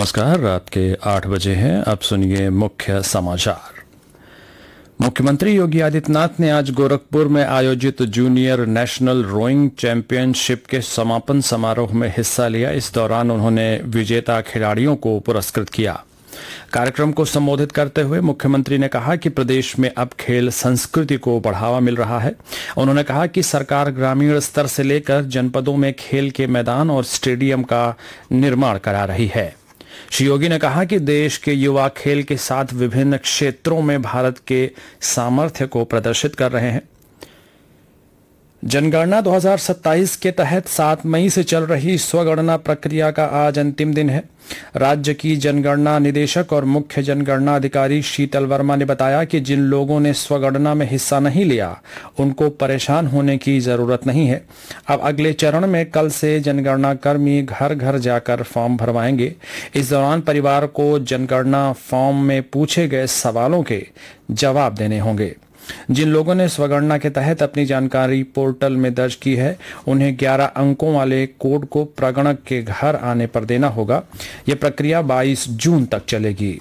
नमस्कार, रात के 8 बजे हैं। अब सुनिए मुख्य समाचार। मुख्यमंत्री योगी आदित्यनाथ ने आज गोरखपुर में आयोजित जूनियर नेशनल रोइंग चैंपियनशिप के समापन समारोह में हिस्सा लिया। इस दौरान उन्होंने विजेता खिलाड़ियों को पुरस्कृत किया। कार्यक्रम को संबोधित करते हुए मुख्यमंत्री ने कहा कि प्रदेश में अब खेल संस्कृति को बढ़ावा मिल रहा है। उन्होंने कहा कि सरकार ग्रामीण स्तर से लेकर जनपदों में खेल के मैदान और स्टेडियम का निर्माण करा रही है। श्री योगी ने कहा कि देश के युवा खेल के साथ विभिन्न क्षेत्रों में भारत के सामर्थ्य को प्रदर्शित कर रहे हैं। जनगणना 2027 के तहत 7 मई से चल रही स्वगणना प्रक्रिया का आज अंतिम दिन है। राज्य की जनगणना निदेशक और मुख्य जनगणना अधिकारी शीतल वर्मा ने बताया कि जिन लोगों ने स्वगणना में हिस्सा नहीं लिया उनको परेशान होने की जरूरत नहीं है। अब अगले चरण में कल से जनगणना कर्मी घर घर जाकर फॉर्म भरवाएंगे। इस दौरान परिवार को जनगणना फॉर्म में पूछे गए सवालों के जवाब देने होंगे। जिन लोगों ने स्वगणना के तहत अपनी जानकारी पोर्टल में दर्ज की है उन्हें 11 अंकों वाले कोड को प्रगणक के घर आने पर देना होगा। यह प्रक्रिया 22 जून तक चलेगी।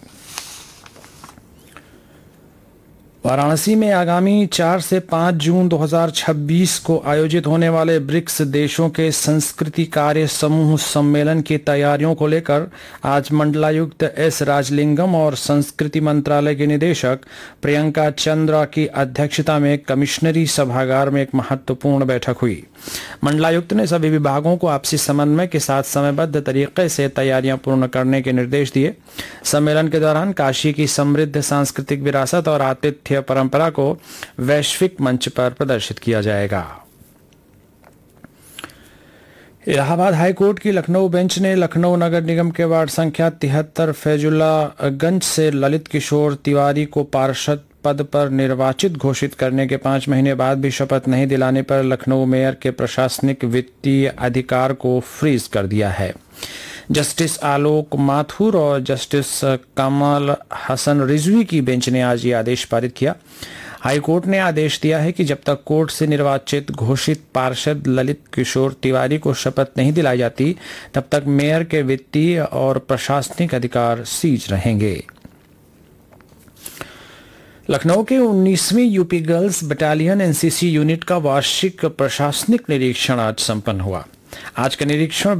वाराणसी में आगामी 4 से 5 जून 2026 को आयोजित होने वाले ब्रिक्स देशों के संस्कृति कार्य समूह सम्मेलन की तैयारियों को लेकर आज मंडलायुक्त एस राजलिंगम और संस्कृति मंत्रालय के निदेशक प्रियंका चंद्रा की अध्यक्षता में कमिश्नरी सभागार में एक महत्वपूर्ण बैठक हुई। मंडलायुक्त ने सभी विभागों को आपसी समन्वय के साथ समयबद्ध तरीके से तैयारियां पूर्ण करने के निर्देश दिए। सम्मेलन के दौरान काशी की समृद्ध सांस्कृतिक विरासत और आतिथ्य परंपरा को वैश्विक मंच पर प्रदर्शित किया जाएगा। इलाहाबाद हाईकोर्ट की लखनऊ बेंच ने लखनऊ नगर निगम के वार्ड संख्या 73 फैजुल्लागंज से ललित किशोर तिवारी को पार्षद पद पर निर्वाचित घोषित करने के 5 महीने बाद भी शपथ नहीं दिलाने पर लखनऊ मेयर के प्रशासनिक वित्तीय अधिकार को फ्रीज कर दिया है। जस्टिस आलोक माथुर और जस्टिस कमल हसन रिजवी की बेंच ने आज ये आदेश पारित किया। हाईकोर्ट ने आदेश दिया है कि जब तक कोर्ट से निर्वाचित घोषित पार्षद ललित किशोर तिवारी को शपथ नहीं दिलाई जाती तब तक मेयर के वित्तीय और प्रशासनिक अधिकार सीज रहेंगे। लखनऊ के 19वीं UP girls battalion NCC unit का वार्षिक प्रशासनिक निरीक्षण आज संपन्न हुआ। आज का निरीक्षण